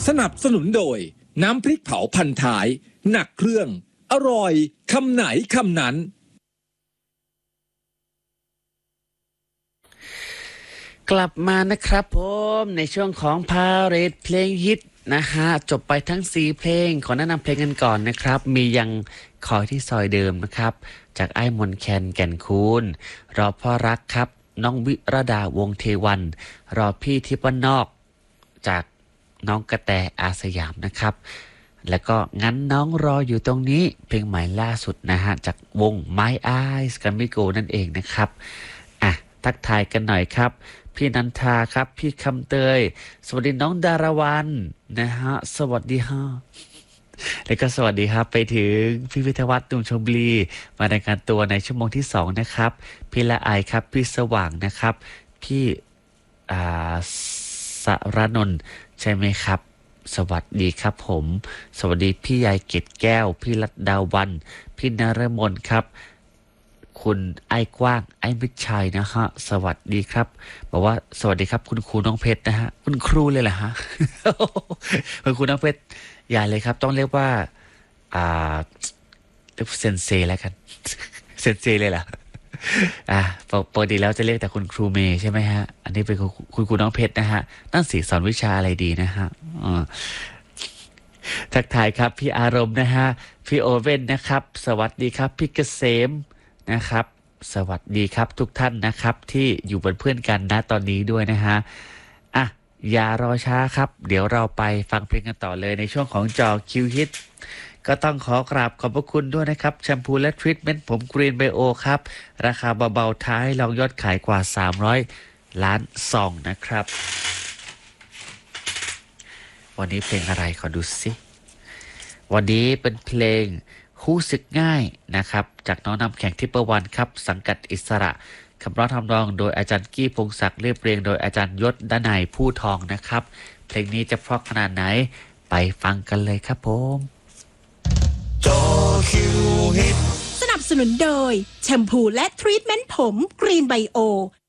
สนับสนุนโดยน้ำพริกเผาพันท้ายหนักเครื่องอร่อยคำไหนคำนั้นกลับมานะครับผมในช่วงของพาเหรดเพลงฮิตนะฮะจบไปทั้ง4เพลงขอแนะนำเพลงกันก่อนนะครับมียังคอยที่ซอยเดิมนะครับจากไอ้มนแคนแก่นคูนรอพ่อรักครับน้องวิรดาวงเทวันรอพี่ทิพย์นอกจากน้องกระแตอาสยามนะครับแล้วก็งั้นน้องรออยู่ตรงนี้เพลงใหม่ล่าสุดนะฮะจากวง My Eyes กันมิโกนั่นเองนะครับทักทายกันหน่อยครับพี่นันทาครับพี่คำเตยสวัสดีน้องดารวันนะฮะสวัสดีฮะแล้วก็สวัสดีครับไปถึงพี่วิทยวัฒน์ตุ่มชมบุรีมารายงานตัวในชั่วโมงที่2นะครับพี่ละไอครับพี่สว่างนะครับพี่สรนนท์ใช่ไหมครับสวัสดีครับผมสวัสดีพี่ยายเกตแก้วพี่รัตดาวันพี่นฤมลครับคุณไอ้กว้างไอ้มิตรชัยนะฮะสวัสดีครับบอกว่าสวัสดีครับคุณครูน้องเพชรนะฮะคุณครูเลยเหรอฮะ คุณครูน้องเพชรอย่าเลยครับต้องเรียกว่าเรียกเซนเซแล้วกัน เซนเซเลยเหรอปกติแล้วจะเรียกแต่คุณครูเมย์ใช่ไหมฮะอันนี้เป็นคุณครูน้องเพชรนะฮะนั่นสิสอนวิชาอะไรดีนะฮะทักทายครับพี่อารมณ์นะฮะพี่โอเว่นนะครับสวัสดีครับพี่เกษมนะครับสวัสดีครับทุกท่านนะครับที่อยู่เป็นเพื่อนกันนะตอนนี้ด้วยนะฮะอย่ารอช้าครับเดี๋ยวเราไปฟังเพลงกันต่อเลยในช่วงของจอคิวฮิตก็ต้องขอกราบขอบพระคุณด้วยนะครับแชมพูและทรีทเมนต์ผมกรีนไบโอครับราคาเบาๆท้ายลองยอดขายกว่า300 ล้านซองนะครับวันนี้เพลงอะไรขอดูสิวันนี้เป็นเพลงคู่ศึกง่ายนะครับจากน้องนำแข่งทิปเปอร์วันครับสังกัดอิสระคำร้องทำนองโดยอาจารย์กี้พงศักดิ์เรียบเรียงโดยอาจารย์ยศดนัยผู้ทองนะครับเพลงนี้จะเพราะขนาดไหนไปฟังกันเลยครับผมจอคิวฮิตสนับสนุนโดยแชมพูและทรีทเมนต์ผมกรีนไบโอ